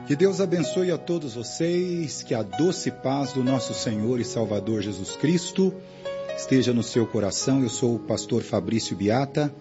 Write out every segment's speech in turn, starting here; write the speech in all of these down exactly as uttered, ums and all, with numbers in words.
Que Deus abençoe a todos vocês, que a doce paz do nosso Senhor e Salvador Jesus Cristo esteja no seu coração. Eu sou o pastor Fabrício Biata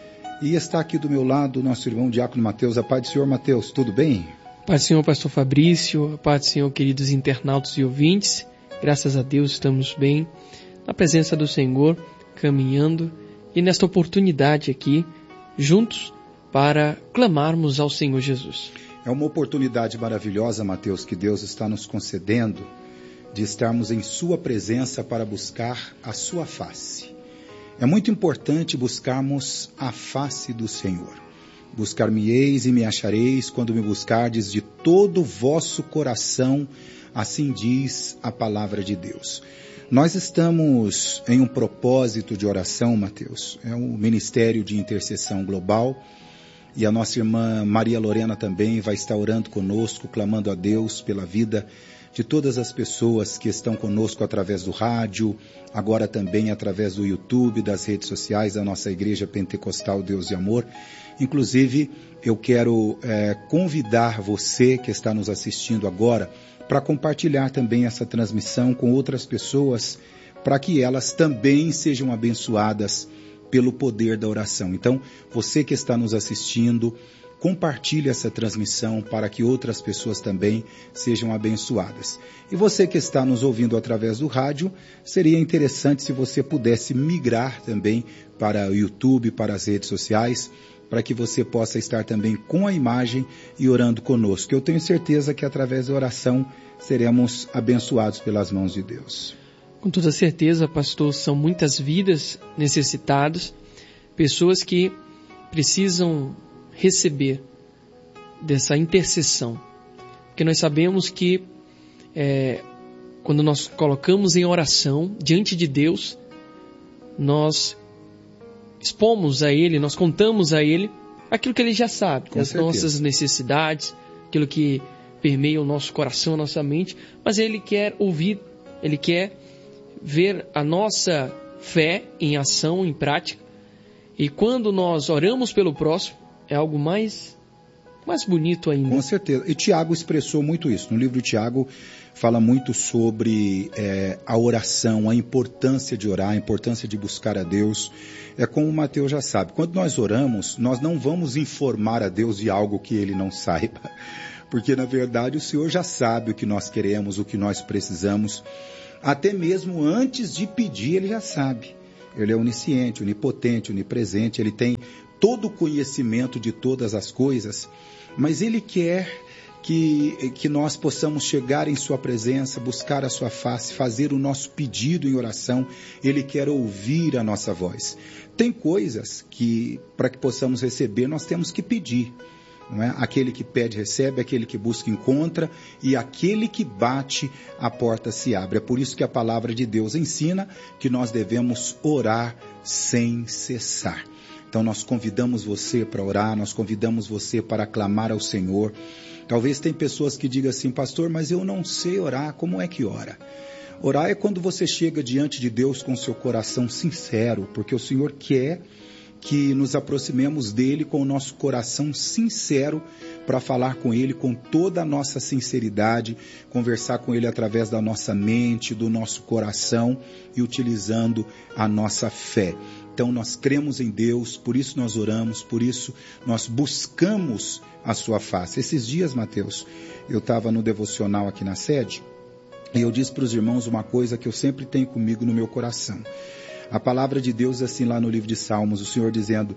e está aqui do meu lado o nosso irmão Diácono Mateus. A paz do Senhor, Mateus, tudo bem? Paz do Senhor, pastor Fabrício, a paz do Senhor, queridos internautas e ouvintes. Graças a Deus estamos bem, na presença do Senhor, caminhando e nesta oportunidade aqui, juntos, para clamarmos ao Senhor Jesus. É uma oportunidade maravilhosa, Mateus, que Deus está nos concedendo de estarmos em sua presença para buscar a sua face. É muito importante buscarmos a face do Senhor. Buscar-me-eis e me achareis quando me buscardes de todo o vosso coração, assim diz a palavra de Deus. Nós estamos em um propósito de oração, Mateus. É um ministério de intercessão global. E a nossa irmã Maria Lorena também vai estar orando conosco, clamando a Deus pela vida de todas as pessoas que estão conosco através do rádio, agora também através do YouTube, das redes sociais da nossa Igreja Pentecostal Deus e Amor. Inclusive, eu quero é, convidar você que está nos assistindo agora para compartilhar também essa transmissão com outras pessoas, para que elas também sejam abençoadas pelo poder da oração. Então, você que está nos assistindo, compartilhe essa transmissão para que outras pessoas também sejam abençoadas. E você que está nos ouvindo através do rádio, seria interessante se você pudesse migrar também para o YouTube, para as redes sociais, para que você possa estar também com a imagem e orando conosco. Eu tenho certeza que através da oração seremos abençoados pelas mãos de Deus. Com toda certeza, pastor, são muitas vidas necessitadas, pessoas que precisam receber dessa intercessão. Porque nós sabemos que é, quando nós colocamos em oração diante de Deus, nós expomos a Ele, nós contamos a Ele aquilo que Ele já sabe, Com as certeza. nossas necessidades, aquilo que permeia o nosso coração, a nossa mente, mas Ele quer ouvir, Ele quer ver a nossa fé em ação, em prática. E quando nós oramos pelo próximo, é algo mais, mais bonito ainda. Com certeza. E Tiago expressou muito isso. No livro de Tiago fala muito sobre é, a oração, a importância de orar, a importância de buscar a Deus. É como o Mateus já sabe. Quando nós oramos, nós não vamos informar a Deus de algo que Ele não saiba. Porque, na verdade, o Senhor já sabe o que nós queremos, o que nós precisamos. Até mesmo antes de pedir, Ele já sabe. Ele é onisciente, onipotente, onipresente, Ele tem todo o conhecimento de todas as coisas, mas Ele quer que, que nós possamos chegar em Sua presença, buscar a Sua face, fazer o nosso pedido em oração. Ele quer ouvir a nossa voz. Tem coisas que, para que possamos receber, nós temos que pedir. Não é? Aquele que pede recebe, aquele que busca encontra, e aquele que bate, a porta se abre. É por isso que a palavra de Deus ensina que nós devemos orar sem cessar. Então nós convidamos você para orar, nós convidamos você para clamar ao Senhor. Talvez tem pessoas que digam assim: pastor, mas eu não sei orar, como é que ora? Orar é quando você chega diante de Deus com seu coração sincero, porque o Senhor quer que nos aproximemos dele com o nosso coração sincero para falar com ele com toda a nossa sinceridade, conversar com ele através da nossa mente, do nosso coração e utilizando a nossa fé. Então nós cremos em Deus, por isso nós oramos, por isso nós buscamos a sua face. Esses dias, Mateus, eu estava no devocional aqui na sede e eu disse para os irmãos uma coisa que eu sempre tenho comigo no meu coração. A palavra de Deus é assim lá no livro de Salmos, o Senhor dizendo,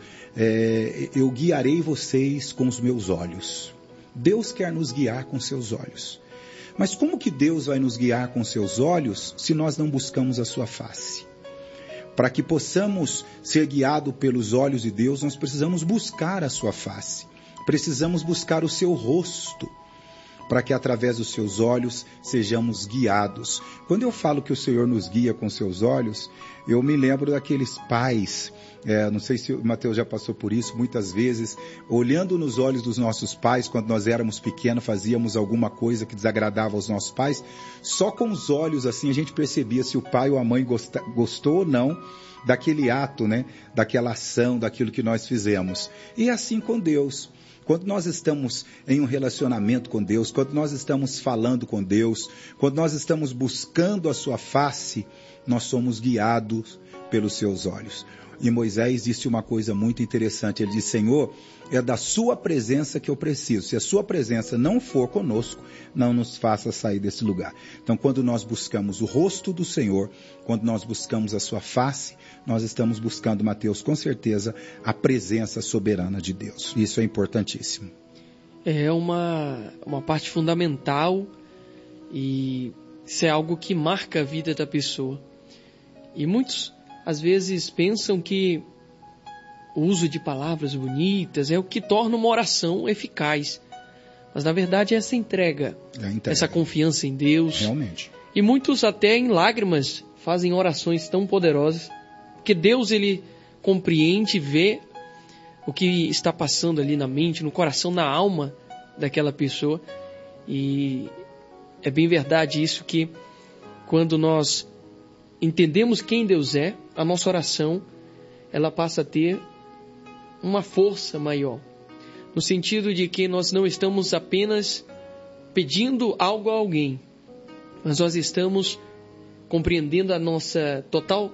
é, eu guiarei vocês com os meus olhos. Deus quer nos guiar com seus olhos. Mas como que Deus vai nos guiar com seus olhos se nós não buscamos a sua face? Para que possamos ser guiados pelos olhos de Deus, nós precisamos buscar a sua face. Precisamos buscar o seu rosto, para que através dos seus olhos sejamos guiados. Quando eu falo que o Senhor nos guia com seus olhos, eu me lembro daqueles pais, é, não sei se o Mateus já passou por isso, muitas vezes, olhando nos olhos dos nossos pais, quando nós éramos pequenos, fazíamos alguma coisa que desagradava aos nossos pais, só com os olhos assim a gente percebia se o pai ou a mãe gosta, gostou ou não daquele ato, né? Daquela ação, daquilo que nós fizemos. E é assim com Deus. Quando nós estamos em um relacionamento com Deus, quando nós estamos falando com Deus, quando nós estamos buscando a sua face, nós somos guiados pelos seus olhos. E Moisés disse uma coisa muito interessante, ele disse: Senhor, é da sua presença que eu preciso. Se a sua presença não for conosco, não nos faça sair desse lugar. Então, quando nós buscamos o rosto do Senhor, quando nós buscamos a sua face, nós estamos buscando, Mateus, com certeza, a presença soberana de Deus. Isso é importantíssimo. É uma, uma parte fundamental e isso é algo que marca a vida da pessoa. E muitos, às vezes, pensam que o uso de palavras bonitas é o que torna uma oração eficaz. Mas, na verdade, é essa entrega, é entrega. Essa confiança em Deus. Realmente. E muitos, até em lágrimas, fazem orações tão poderosas, porque Deus, Ele compreende e vê o que está passando ali na mente, no coração, na alma daquela pessoa. E é bem verdade isso, que quando nós entendemos quem Deus é, a nossa oração, ela passa a ter uma força maior. No sentido de que nós não estamos apenas pedindo algo a alguém, mas nós estamos compreendendo a nossa total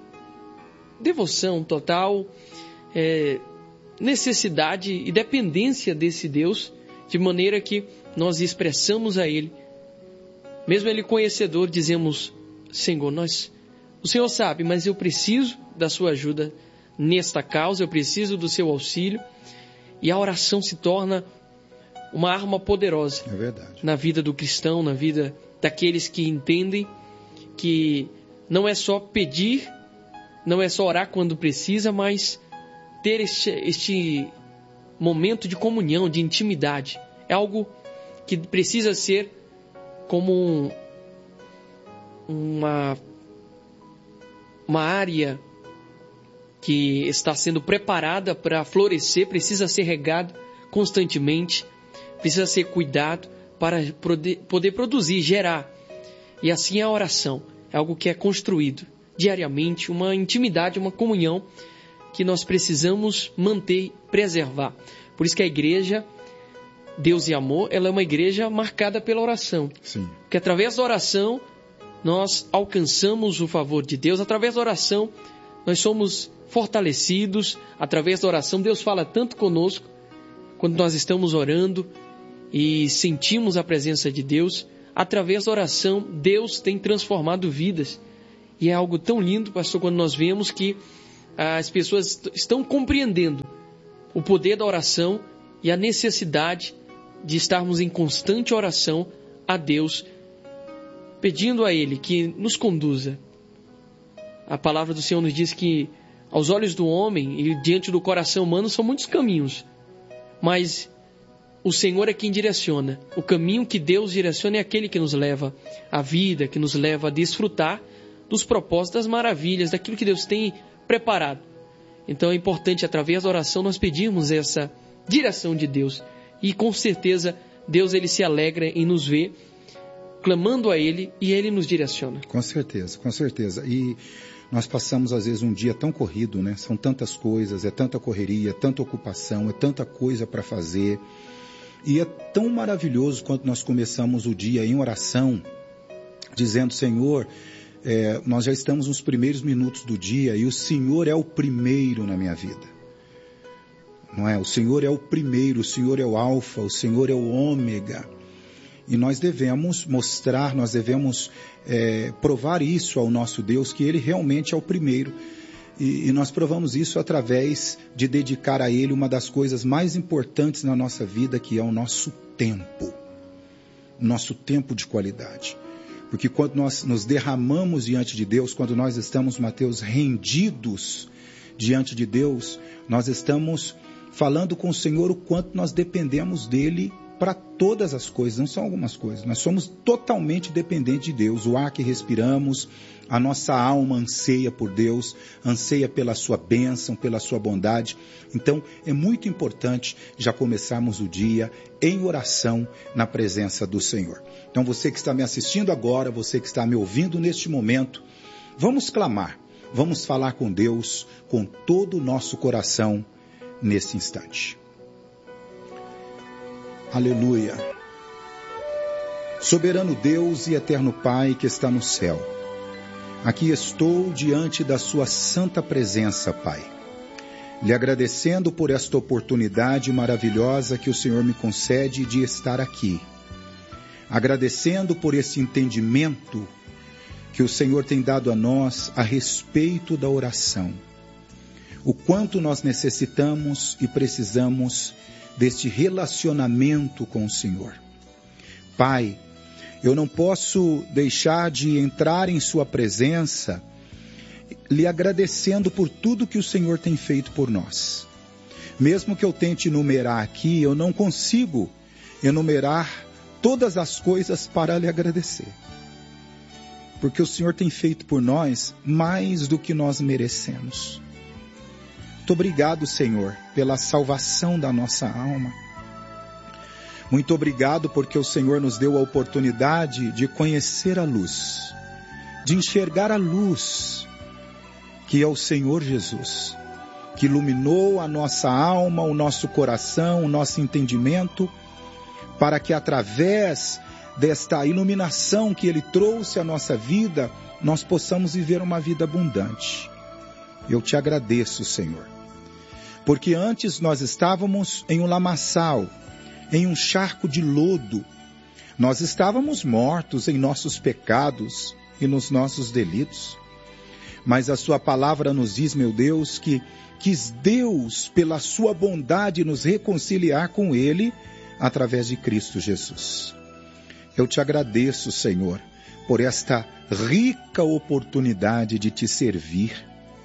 devoção, total é, necessidade e dependência desse Deus, de maneira que nós expressamos a Ele, mesmo Ele conhecedor, dizemos: Senhor, nós, o Senhor sabe, mas eu preciso da sua ajuda nesta causa, eu preciso do seu auxílio. E a oração se torna uma arma poderosa. É verdade. Na vida do cristão, na vida daqueles que entendem que não é só pedir, não é só orar quando precisa, mas ter este, este momento de comunhão, de intimidade. É algo que precisa ser como um, uma, uma área que está sendo preparada para florescer, precisa ser regado constantemente, precisa ser cuidado para poder produzir, gerar. E assim é a oração, é algo que é construído diariamente, uma intimidade, uma comunhão que nós precisamos manter e preservar. Por isso que a igreja, Deus e Amor, ela é uma igreja marcada pela oração. Sim. Porque através da oração nós alcançamos o favor de Deus, através da oração nós somos fortalecidos, através da oração Deus fala tanto conosco. Quando nós estamos orando e sentimos a presença de Deus, através da oração Deus tem transformado vidas. E é algo tão lindo, pastor, quando nós vemos que as pessoas estão compreendendo o poder da oração e a necessidade de estarmos em constante oração a Deus, pedindo a Ele que nos conduza. A palavra do Senhor nos diz que aos olhos do homem e diante do coração humano são muitos caminhos, mas o Senhor é quem direciona. O caminho que Deus direciona é aquele que nos leva à vida, que nos leva a desfrutar dos propósitos, das maravilhas, daquilo que Deus tem preparado. Então é importante, através da oração, nós pedirmos essa direção de Deus. E com certeza Deus, Ele se alegra em nos ver clamando a Ele e Ele nos direciona. Com certeza, com certeza. E nós passamos às vezes um dia tão corrido, né? São tantas coisas, é tanta correria, é tanta ocupação, é tanta coisa para fazer. E é tão maravilhoso quando nós começamos o dia em oração, dizendo: Senhor, é, nós já estamos nos primeiros minutos do dia e o Senhor é o primeiro na minha vida. Não é? O Senhor é o primeiro, o Senhor é o alfa, o Senhor é o ômega. E nós devemos mostrar, nós devemos é, provar isso ao nosso Deus, que Ele realmente é o primeiro. E, e nós provamos isso através de dedicar a Ele uma das coisas mais importantes na nossa vida, que é o nosso tempo. O nosso tempo de qualidade. Porque quando nós nos derramamos diante de Deus, quando nós estamos, Mateus, rendidos diante de Deus, nós estamos falando com o Senhor o quanto nós dependemos dEle para todas as coisas, não são algumas coisas. Nós somos totalmente dependentes de Deus. O ar que respiramos, a nossa alma anseia por Deus, anseia pela sua bênção, pela sua bondade. Então, é muito importante já começarmos o dia em oração na presença do Senhor. Então, você que está me assistindo agora, você que está me ouvindo neste momento, vamos clamar. Vamos falar com Deus com todo o nosso coração nesse instante. Aleluia. Soberano Deus e eterno Pai que está no céu, aqui estou diante da sua santa presença, Pai, lhe agradecendo por esta oportunidade maravilhosa que o Senhor me concede de estar aqui, agradecendo por esse entendimento que o Senhor tem dado a nós a respeito da oração, o quanto nós necessitamos e precisamos deste relacionamento com o Senhor. Pai, eu não posso deixar de entrar em sua presença lhe agradecendo por tudo que o Senhor tem feito por nós. Mesmo que eu tente enumerar aqui, eu não consigo enumerar todas as coisas para lhe agradecer. Porque o Senhor tem feito por nós mais do que nós merecemos. Muito obrigado, Senhor, pela salvação da nossa alma. Muito obrigado porque o Senhor nos deu a oportunidade de conhecer a luz, de enxergar a luz, que é o Senhor Jesus, que iluminou a nossa alma, o nosso coração, o nosso entendimento, para que através desta iluminação que Ele trouxe à nossa vida, nós possamos viver uma vida abundante. Eu te agradeço, Senhor, porque antes nós estávamos em um lamaçal, em um charco de lodo. Nós estávamos mortos em nossos pecados e nos nossos delitos. Mas a sua palavra nos diz, meu Deus, que quis Deus, pela sua bondade, nos reconciliar com Ele através de Cristo Jesus. Eu te agradeço, Senhor, por esta rica oportunidade de te servir,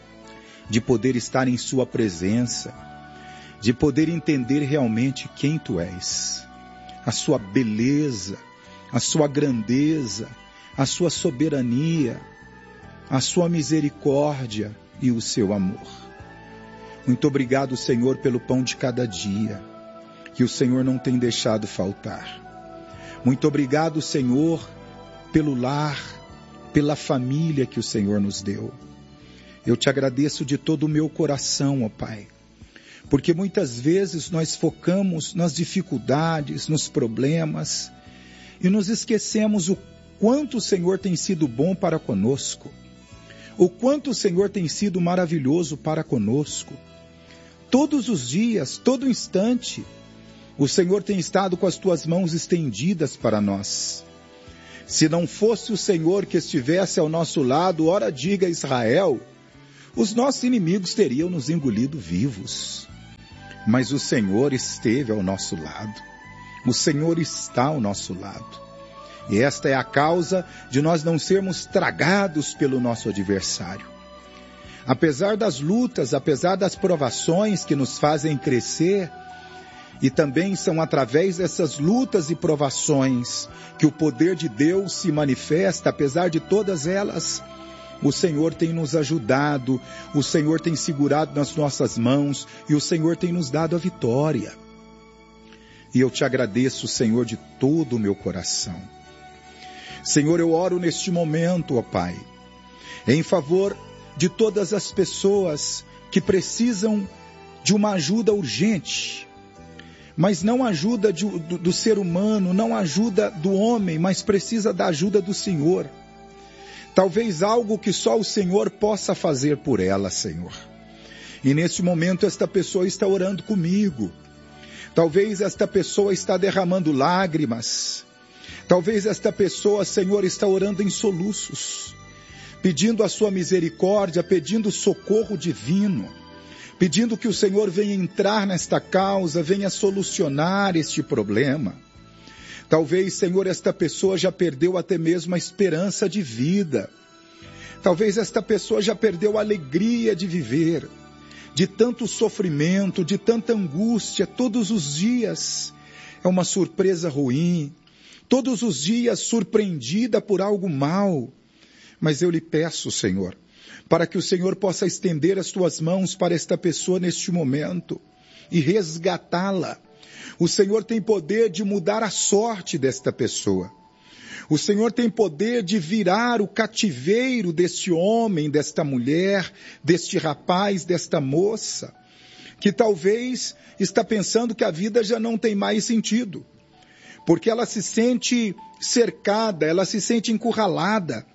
de poder estar em sua presença, de poder entender realmente quem tu és, a sua beleza, a sua grandeza, a sua soberania, a sua misericórdia e o seu amor. Muito obrigado, Senhor, pelo pão de cada dia, que o Senhor não tem deixado faltar. Muito obrigado, Senhor, pelo lar, pela família que o Senhor nos deu. Eu te agradeço de todo o meu coração, ó Pai, porque muitas vezes nós focamos nas dificuldades, nos problemas, e nos esquecemos o quanto o Senhor tem sido bom para conosco, o quanto o Senhor tem sido maravilhoso para conosco. Todos os dias, todo instante, o Senhor tem estado com as tuas mãos estendidas para nós. Se não fosse o Senhor que estivesse ao nosso lado, ora diga Israel, os nossos inimigos teriam nos engolido vivos. Mas o Senhor esteve ao nosso lado. O Senhor está ao nosso lado. E esta é a causa de nós não sermos tragados pelo nosso adversário. Apesar das lutas, apesar das provações que nos fazem crescer, e também são através dessas lutas e provações que o poder de Deus se manifesta, apesar de todas elas, o Senhor tem nos ajudado, o Senhor tem segurado nas nossas mãos e o Senhor tem nos dado a vitória. E eu te agradeço, Senhor, de todo o meu coração. Senhor, eu oro neste momento, ó Pai, em favor de todas as pessoas que precisam de uma ajuda urgente, mas não ajuda de, do, do ser humano, não ajuda do homem, mas precisa da ajuda do Senhor. Talvez algo que só o Senhor possa fazer por ela, Senhor. E neste momento esta pessoa está orando comigo. Talvez esta pessoa está derramando lágrimas. Talvez esta pessoa, Senhor, está orando em soluços, pedindo a sua misericórdia, pedindo socorro divino, pedindo que o Senhor venha entrar nesta causa, venha solucionar este problema. Talvez, Senhor, esta pessoa já perdeu até mesmo a esperança de vida. Talvez esta pessoa já perdeu a alegria de viver, de tanto sofrimento, de tanta angústia, todos os dias. É uma surpresa ruim, todos os dias surpreendida por algo mal. Mas eu lhe peço, Senhor, para que o Senhor possa estender as tuas mãos para esta pessoa neste momento e resgatá-la. O Senhor tem poder de mudar a sorte desta pessoa. O Senhor tem poder de virar o cativeiro deste homem, desta mulher, deste rapaz, desta moça, que talvez está pensando que a vida já não tem mais sentido, porque ela se sente cercada, ela se sente encurralada,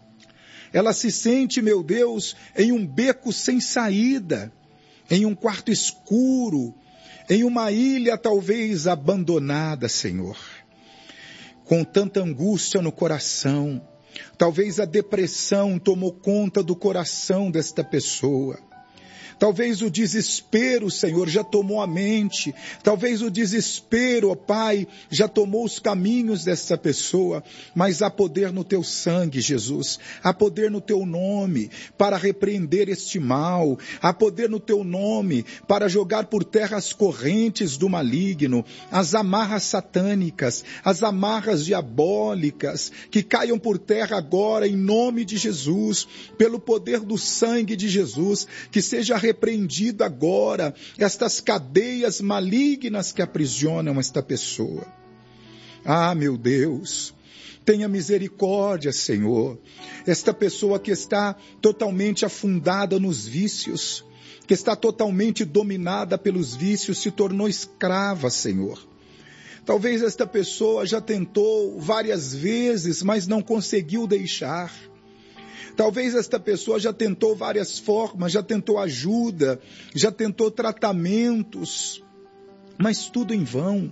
ela se sente, meu Deus, em um beco sem saída, em um quarto escuro, em uma ilha talvez abandonada, Senhor, com tanta angústia no coração. Talvez a depressão tomou conta do coração desta pessoa. Talvez o desespero, Senhor, já tomou a mente. Talvez o desespero, ó Pai, já tomou os caminhos dessa pessoa. Mas há poder no teu sangue, Jesus. Há poder no teu nome para repreender este mal. Há poder no teu nome para jogar por terra as correntes do maligno, as amarras satânicas, as amarras diabólicas, que caiam por terra agora em nome de Jesus, pelo poder do sangue de Jesus, que seja repreendido agora estas cadeias malignas que aprisionam esta pessoa. Ah, meu Deus, tenha misericórdia, Senhor. Esta pessoa que está totalmente afundada nos vícios, que está totalmente dominada pelos vícios, se tornou escrava, Senhor. Talvez esta pessoa já tentou várias vezes, mas não conseguiu deixar. Talvez esta pessoa já tentou várias formas, já tentou ajuda, já tentou tratamentos, mas tudo em vão.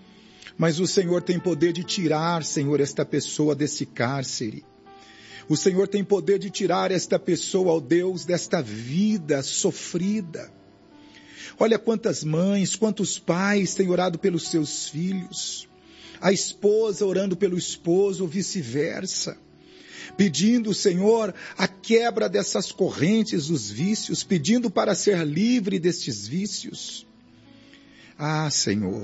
Mas o Senhor tem poder de tirar, Senhor, esta pessoa desse cárcere. O Senhor tem poder de tirar esta pessoa, ó Deus, desta vida sofrida. Olha quantas mães, quantos pais têm orado pelos seus filhos. A esposa orando pelo esposo, ou vice-versa. Pedindo, Senhor, a quebra dessas correntes dos vícios, pedindo para ser livre destes vícios. Ah, Senhor,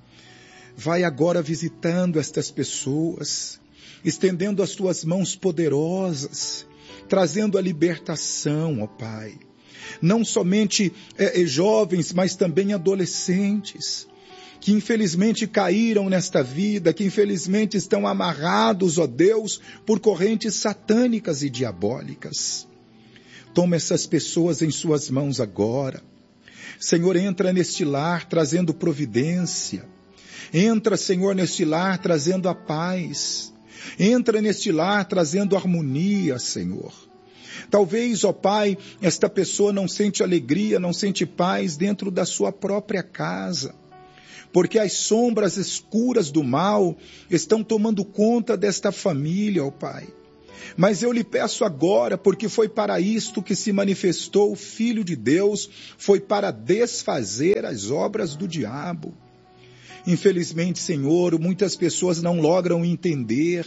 vai agora visitando estas pessoas, estendendo as tuas mãos poderosas, trazendo a libertação, ó Pai. Não somente é, é, jovens, mas também adolescentes, que infelizmente caíram nesta vida, que infelizmente estão amarrados, ó Deus, por correntes satânicas e diabólicas. Toma essas pessoas em suas mãos agora. Senhor, entra neste lar trazendo providência. Entra, Senhor, neste lar trazendo a paz. Entra neste lar trazendo harmonia, Senhor. Talvez, ó Pai, esta pessoa não sente alegria, não sente paz dentro da sua própria casa, porque as sombras escuras do mal estão tomando conta desta família, ó Pai. Mas eu lhe peço agora, porque foi para isto que se manifestou o Filho de Deus, foi para desfazer as obras do diabo. Infelizmente, Senhor, muitas pessoas não logram entender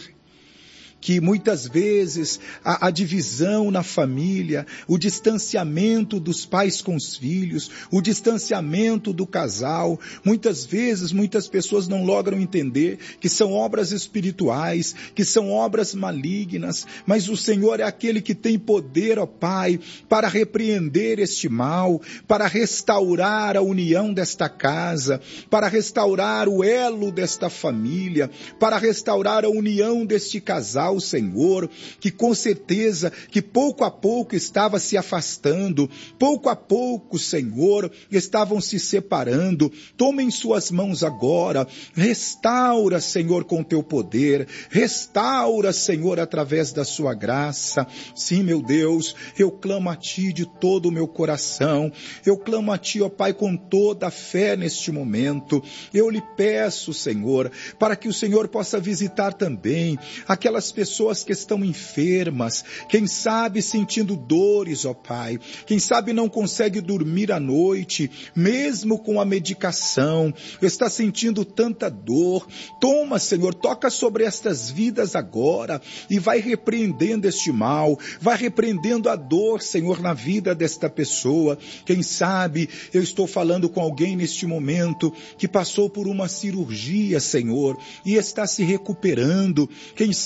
que muitas vezes a, a divisão na família, o distanciamento dos pais com os filhos, o distanciamento do casal, muitas vezes muitas pessoas não logram entender que são obras espirituais, que são obras malignas, mas o Senhor é aquele que tem poder, ó Pai, para repreender este mal, para restaurar a união desta casa, para restaurar o elo desta família, para restaurar a união deste casal, Senhor, que com certeza, que pouco a pouco estava se afastando, pouco a pouco, Senhor, estavam se separando. Toma em suas mãos agora, restaura, Senhor, com teu poder, restaura, Senhor, através da sua graça. Sim, meu Deus, eu clamo a Ti de todo o meu coração, eu clamo a Ti, ó Pai, com toda a fé neste momento. Eu lhe peço, Senhor, para que o Senhor possa visitar também aquelas pessoas pessoas que estão enfermas, quem sabe sentindo dores, ó Pai, quem sabe não consegue dormir à noite, mesmo com a medicação, está sentindo tanta dor. Toma, Senhor, toca sobre estas vidas agora e vai repreendendo este mal, vai repreendendo a dor, Senhor, na vida desta pessoa. Quem sabe eu estou falando com alguém neste momento que passou por uma cirurgia, Senhor, e está se recuperando. Quem sabe,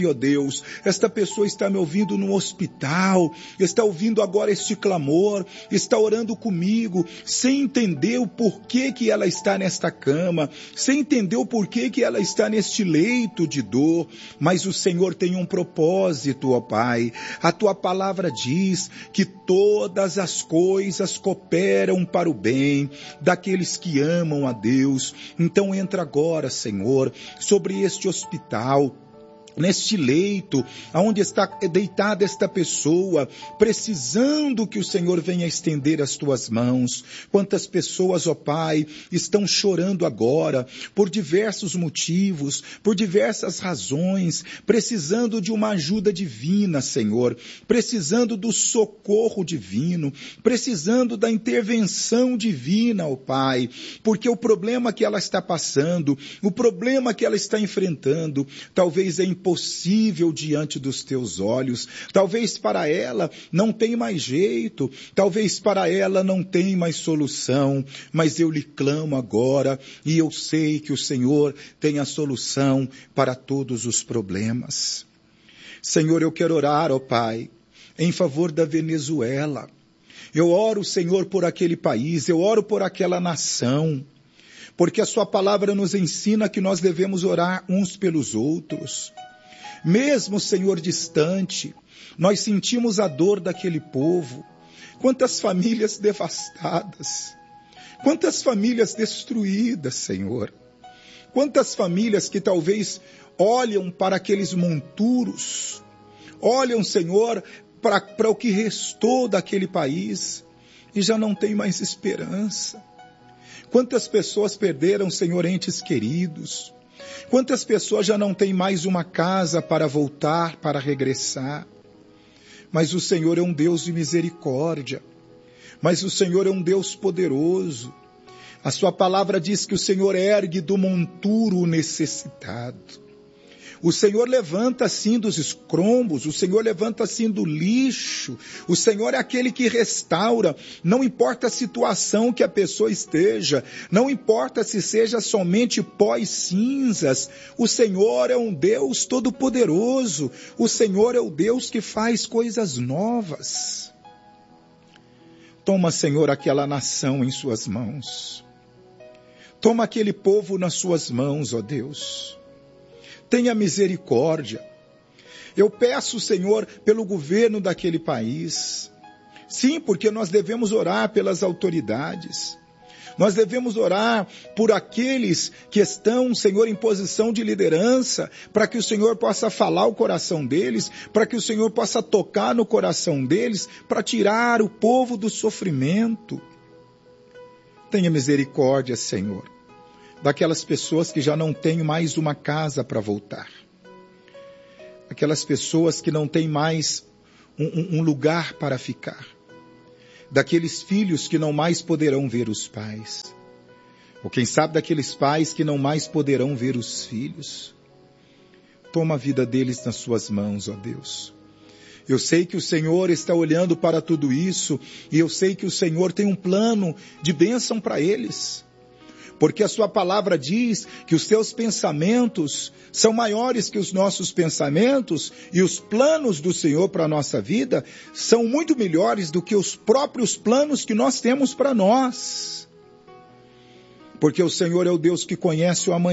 ó Deus, esta pessoa está me ouvindo no hospital, está ouvindo agora este clamor, está orando comigo, sem entender o porquê que ela está nesta cama, sem entender o porquê que ela está neste leito de dor, mas o Senhor tem um propósito, ó Pai. A tua palavra diz que todas as coisas cooperam para o bem daqueles que amam a Deus. Então entra agora, Senhor, sobre este hospital, neste leito, aonde está deitada esta pessoa, precisando que o Senhor venha estender as tuas mãos. Quantas pessoas, ó Pai, estão chorando agora, por diversos motivos, por diversas razões, precisando de uma ajuda divina, Senhor, precisando do socorro divino, precisando da intervenção divina, ó Pai, porque o problema que ela está passando, o problema que ela está enfrentando, talvez é impossível possível diante dos teus olhos, talvez para ela não tem mais jeito, talvez para ela não tem mais solução, mas eu lhe clamo agora e eu sei que o Senhor tem a solução para todos os problemas. Senhor, eu quero orar, ó Pai, em favor da Venezuela. Eu oro, Senhor, por aquele país, eu oro por aquela nação, porque a sua palavra nos ensina que nós devemos orar uns pelos outros. Mesmo, Senhor, distante, nós sentimos a dor daquele povo. Quantas famílias devastadas, quantas famílias destruídas, Senhor. Quantas famílias que talvez olham para aqueles monturos, olham, Senhor, para, para o que restou daquele país e já não tem mais esperança. Quantas pessoas perderam, Senhor, entes queridos. Quantas pessoas já não têm mais uma casa para voltar, para regressar? Mas o Senhor é um Deus de misericórdia. Mas o Senhor é um Deus poderoso. A sua palavra diz que o Senhor ergue do monturo o necessitado. O Senhor levanta assim dos escombros, o Senhor levanta assim do lixo, o Senhor é aquele que restaura, não importa a situação que a pessoa esteja, não importa se seja somente pó e cinzas, o Senhor é um Deus todo-poderoso, o Senhor é o Deus que faz coisas novas. Toma, Senhor, aquela nação em suas mãos, toma aquele povo nas suas mãos, ó Deus. Tenha misericórdia. Eu peço, Senhor, pelo governo daquele país. Sim, porque nós devemos orar pelas autoridades. Nós devemos orar por aqueles que estão, Senhor, em posição de liderança, para que o Senhor possa falar o coração deles, para que o Senhor possa tocar no coração deles, para tirar o povo do sofrimento. Tenha misericórdia, Senhor, daquelas pessoas que já não têm mais uma casa para voltar. Aquelas pessoas que não têm mais um, um lugar para ficar. Daqueles filhos que não mais poderão ver os pais. Ou quem sabe daqueles pais que não mais poderão ver os filhos. Toma a vida deles nas suas mãos, ó Deus. Eu sei que o Senhor está olhando para tudo isso e eu sei que o Senhor tem um plano de bênção para eles. Porque a sua palavra diz que os teus pensamentos são maiores que os nossos pensamentos e os planos do Senhor para a nossa vida são muito melhores do que os próprios planos que nós temos para nós. Porque o Senhor é o Deus que conhece o amanhã.